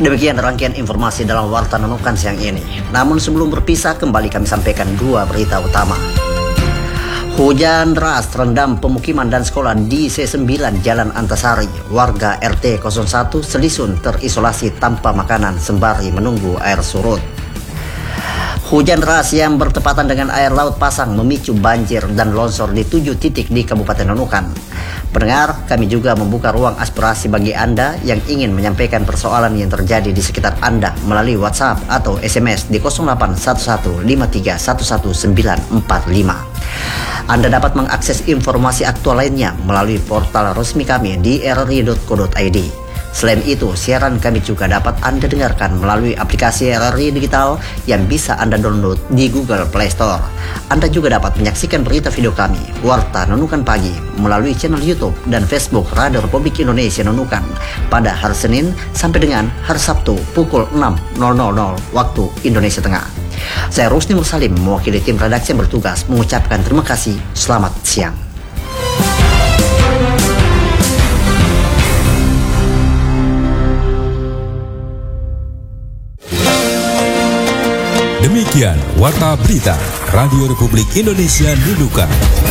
Demikian rangkaian informasi dalam Warta Nunukan siang ini. Namun sebelum berpisah, kembali kami sampaikan dua berita utama. Hujan deras rendam pemukiman dan sekolah di C9 Jalan Antasari. Warga RT 01 Selisun terisolasi tanpa makanan sembari menunggu air surut. Hujan deras yang bertepatan dengan air laut pasang memicu banjir dan longsor di 7 titik di Kabupaten Nunukan. Pendengar, kami juga membuka ruang aspirasi bagi Anda yang ingin menyampaikan persoalan yang terjadi di sekitar Anda melalui WhatsApp atau SMS di 0811531945. Anda dapat mengakses informasi aktual lainnya melalui portal resmi kami di rri.co.id. Selain itu, siaran kami juga dapat Anda dengarkan melalui aplikasi RRI Digital yang bisa Anda download di Google Play Store. Anda juga dapat menyaksikan berita video kami, Warta Nunukan Pagi, melalui channel YouTube dan Facebook Radio Republik Indonesia Nunukan pada hari Senin sampai dengan hari Sabtu pukul 6.00 waktu Indonesia Tengah. Saya Rusni Mursalim mewakili tim redaksi yang bertugas mengucapkan terima kasih. Selamat siang. Demikian Warta Berita Radio Republik Indonesia Nunukan.